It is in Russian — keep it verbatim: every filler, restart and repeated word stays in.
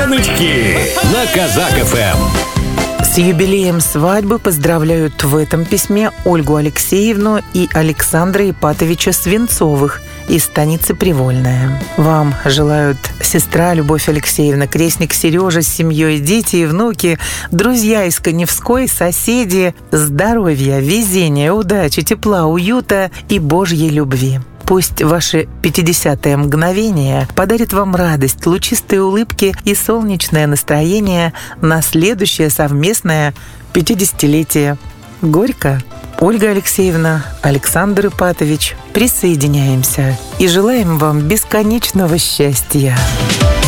Нытки на Казак эф эм. С юбилеем свадьбы поздравляют в этом письме Ольгу Алексеевну и Александра Ипатовича Свинцовых из станицы Привольная. Вам желают сестра Любовь Алексеевна, крестник Сережа с семьей, дети и внуки, друзья из Каневской, соседи, здоровья, везения, удачи, тепла, уюта и Божьей любви. Пусть ваше пятидесятое мгновение подарит вам радость, лучистые улыбки и солнечное настроение на следующее совместное пятидесятилетие. Горько. Ольга Алексеевна, Александр Ипатович, присоединяемся и желаем вам бесконечного счастья.